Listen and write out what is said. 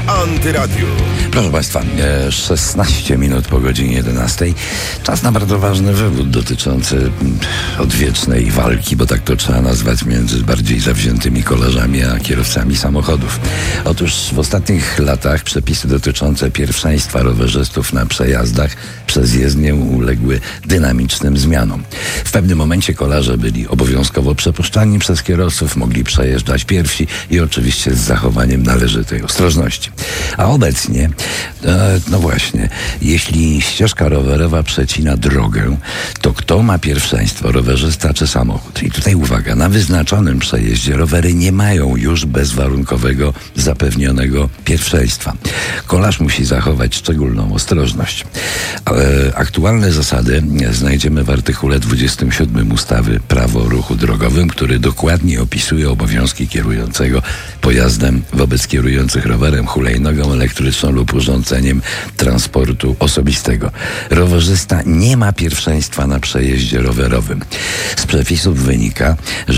Antyradiu. Proszę Państwa, 16 minut po godzinie 11. Czas na bardzo ważny wywód dotyczący odwiecznej walki, bo tak to trzeba nazwać, między bardziej zawziętymi kolarzami a kierowcami samochodów. Otóż w ostatnich latach przepisy dotyczące pierwszeństwa rowerzystów na przejazdach przez jezdnię uległy dynamicznym zmianom. W pewnym momencie kolarze byli obowiązkowo przepuszczani przez kierowców, mogli przejeżdżać pierwsi i oczywiście z zachowaniem należytej ostrożności. A obecnie, no właśnie, jeśli ścieżka rowerowa przecina drogę, to kto ma pierwszeństwo, rowerzysta czy samochód? I tutaj uwaga, na wyznaczonym przejeździe rowery nie mają już bezwarunkowego zapewnionego pierwszeństwa. Kolarz musi zachować szczególną ostrożność. Aktualne zasady znajdziemy w artykule 27 ustawy Prawo o ruchu drogowym, który dokładnie opisuje obowiązki kierującego pojazdem wobec kierujących rowerem, hulajnogą elektryczną lub urządzeniem transportu osobistego. Rowerzysta nie ma pierwszeństwa na przejeździe rowerowym. Z przepisów wynika, że